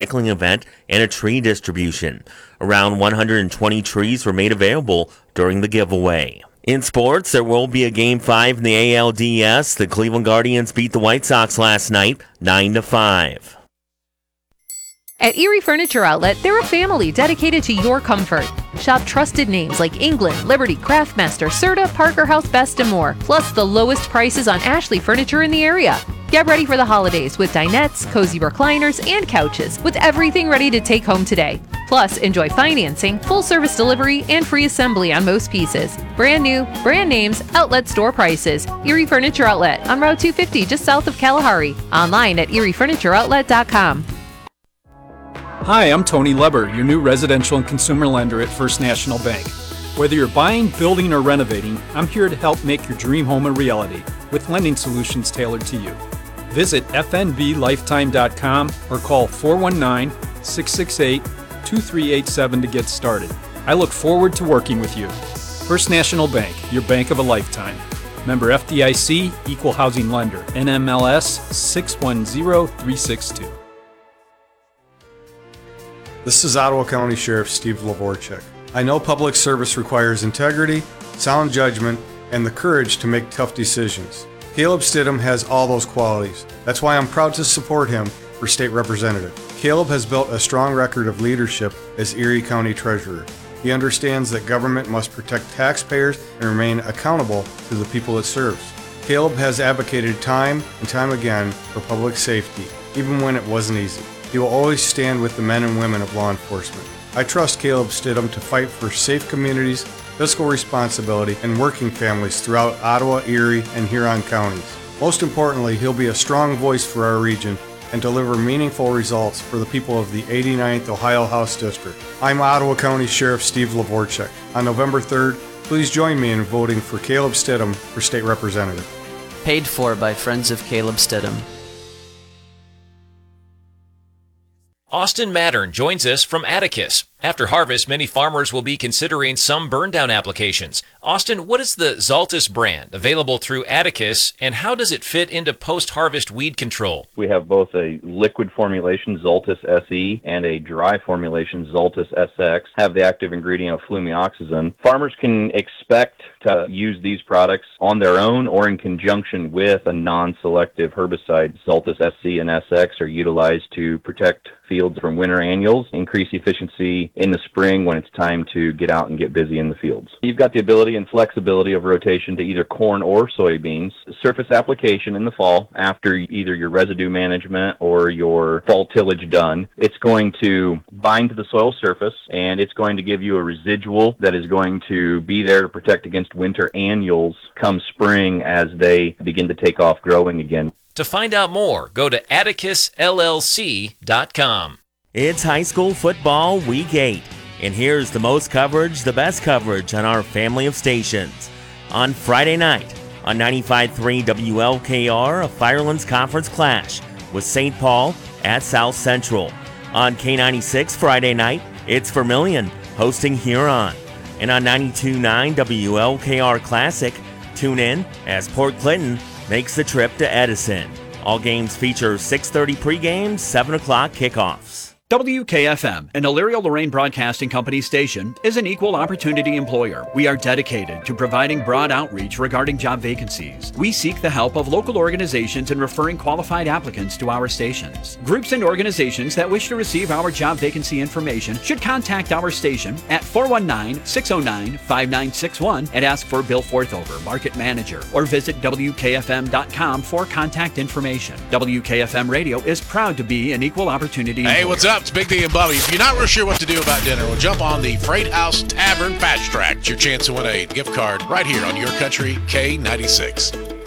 recycling event and a tree distribution. Around 120 trees were made available during the giveaway. In sports, there will be a Game 5 in the ALDS. The Cleveland Guardians beat the White Sox last night, 9-5. At Erie Furniture Outlet, they're a family dedicated to your comfort. Shop trusted names like England, Liberty, Craftmaster, Serta, Parker House, Best, and more. Plus the lowest prices on Ashley furniture in the area. Get ready for the holidays with dinettes, cozy recliners, and couches, with everything ready to take home today. Plus, enjoy financing, full-service delivery, and free assembly on most pieces. Brand new, brand names, outlet store prices. Erie Furniture Outlet on Route 250, just south of Kalahari. Online at eriefurnitureoutlet.com. Hi, I'm Tony Leber, your new residential and consumer lender at First National Bank. Whether you're buying, building, or renovating, I'm here to help make your dream home a reality with lending solutions tailored to you. Visit fnblifetime.com or call 419-668-2387 to get started. I look forward to working with you. First National Bank, your bank of a lifetime. Member FDIC, Equal Housing Lender, NMLS 610362. This is Ottawa County Sheriff Steve Lavorchek. I know public service requires integrity, sound judgment, and the courage to make tough decisions. Caleb Stidham has all those qualities. That's why I'm proud to support him for state representative. Caleb has built a strong record of leadership as Erie County Treasurer. He understands that government must protect taxpayers and remain accountable to the people it serves. Caleb has advocated time and time again for public safety, even when it wasn't easy. He will always stand with the men and women of law enforcement. I trust Caleb Stidham to fight for safe communities, fiscal responsibility, and working families throughout Ottawa, Erie, and Huron counties. Most importantly, he'll be a strong voice for our region and deliver meaningful results for the people of the 89th Ohio House District. I'm Ottawa County Sheriff Steve Lavorchek. On November 3rd, please join me in voting for Caleb Stidham for state representative. Paid for by Friends of Caleb Stidham. Austin Mattern joins us from Atticus. After harvest, many farmers will be considering some burn-down applications. Austin, what is the Zaltis brand available through Atticus, and how does it fit into post-harvest weed control? We have both a liquid formulation, Zaltis SE, and a dry formulation, Zaltis SX, have the active ingredient of flumioxazin. Farmers can expect to use these products on their own or in conjunction with a non-selective herbicide. Zaltis SC and SX are utilized to protect fields from winter annuals, increase efficiency in the spring when it's time to get out and get busy in the fields. You've got the ability and flexibility of rotation to either corn or soybeans. Surface application in the fall after either your residue management or your fall tillage done. It's going to bind to the soil surface, and it's going to give you a residual that is going to be there to protect against winter annuals come spring as they begin to take off growing again. To find out more, go to atticusllc.com. It's high school football week 8, and here's the most coverage, the best coverage on our family of stations. On Friday night, on 95.3 WLKR, a Firelands Conference clash with St. Paul at South Central. On K96 Friday night, it's Vermilion hosting Huron. And on 92.9 WLKR Classic, tune in as Port Clinton makes the trip to Edison. All games feature 6:30 pregame, 7 o'clock kickoffs. WKFM, an Elyria-Lorain Broadcasting Company station, is an equal opportunity employer. We are dedicated to providing broad outreach regarding job vacancies. We seek the help of local organizations in referring qualified applicants to our stations. Groups and organizations that wish to receive our job vacancy information should contact our station at 419-609-5961 and ask for Bill Forthover, Market Manager, or visit WKFM.com for contact information. WKFM Radio is proud to be an equal opportunity employer. Hey, what's up? It's Big D and Bubby. If you're not real sure what to do about dinner, well, jump on the Freight House Tavern Fast Track. It's your chance to win a gift card right here on Your Country K96.